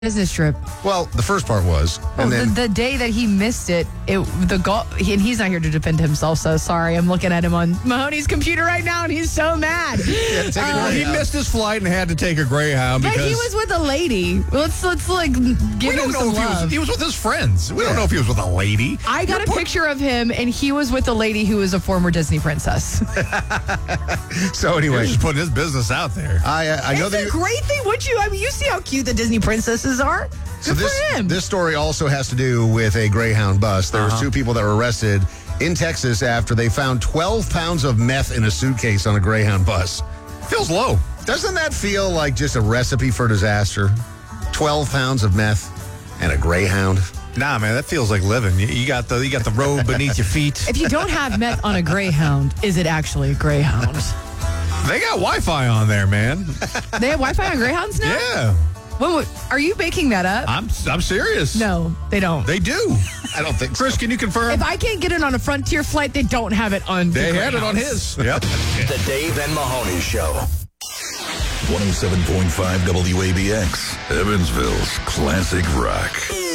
business trip. Well, the first part was. And then The day that he missed it, and he's not here to defend himself, so sorry. I'm looking at him on Mahoney's computer right now, and he's so mad. He missed his flight and had to take a Greyhound But because he was with a lady. Let's like give him some love. he was with his friends. We don't know if he was with a lady. I got a picture of him, and he was with a lady who was a former Disney princess. so anyway, He's just putting his business out there. I know It's that a great thing, would you? I mean, you see how cute the Disney princesses are? So Good for him. this story also has to do with a Greyhound bus. There was 2 people that were arrested in Texas after they found 12 pounds of meth in a suitcase on a Greyhound bus. Feels low. Doesn't that feel like just a recipe for disaster? 12 pounds of meth and a Greyhound. Nah, man, that feels like living. You got the road beneath your feet. If you don't have meth on a Greyhound, is it actually a Greyhound? They got Wi-Fi on there, man. They have Wi-Fi on Greyhounds now? Yeah, What, are you making that up? I'm serious. No, they don't. They do. I don't think so. Chris, can you confirm? If I can't get it on a Frontier flight, they don't have it on They the had it on Greyhounds. his. Yep. The Dave and Mahoney Show. 107.5 WABX, Evansville's classic rock.